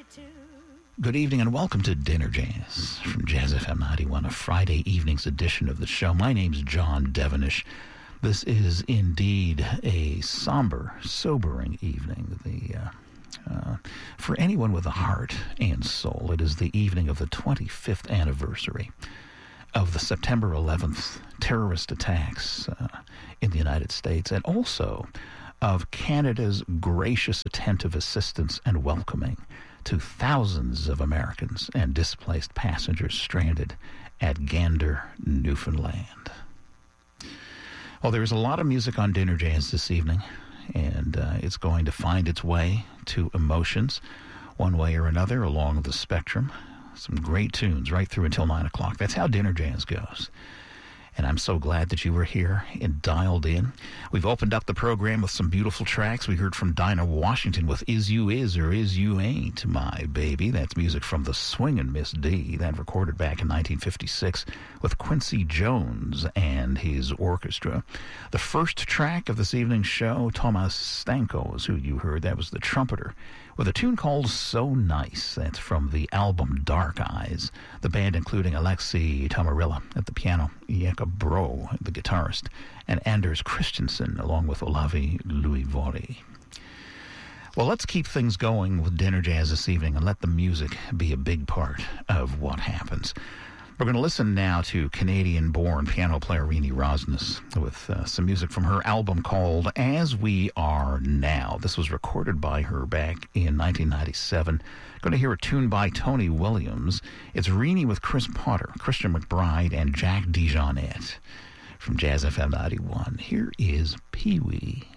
Good evening and welcome to Dinner Jazz from Jazz FM 91, a Friday evening's edition of the show. My name's John Devenish. This is indeed a somber, sobering evening. For anyone with a heart and soul, it is the evening of the 25th anniversary of the September 11th terrorist attacks in the United States, and also of Canada's gracious, attentive assistance and welcoming to thousands of Americans and displaced passengers stranded at Gander, Newfoundland. Well, there is a lot of music on Dinner Jazz this evening, and it's going to find its way to emotions one way or another along the spectrum. Some great tunes right through until 9 o'clock. That's how Dinner Jazz goes. And I'm so glad that you were here and dialed in. We've opened up the program with some beautiful tracks. We heard from Dinah Washington with Is You Is or Is You Ain't My Baby. That's music from the Swingin' Miss D, that recorded back in 1956 with Quincy Jones and his orchestra. The first track of this evening's show, Tomas Stanko is who you heard. That was the trumpeter with a tune called So Nice. That's from the album Dark Eyes. The band including Alexei Tamarilla at the piano, Jekka Bro, the guitarist, and Anders Christensen, along with Olavi Luivori. Well, let's keep things going with Dinner Jazz this evening and let the music be a big part of what happens. We're going to listen now to Canadian-born piano player Renee Rosnes with some music from her album called As We Are Now. This was recorded by her back in 1997. Going to hear a tune by Tony Williams. It's Renee with Chris Potter, Christian McBride, and Jack DeJohnette from Jazz FM 91. Here is Pee Wee.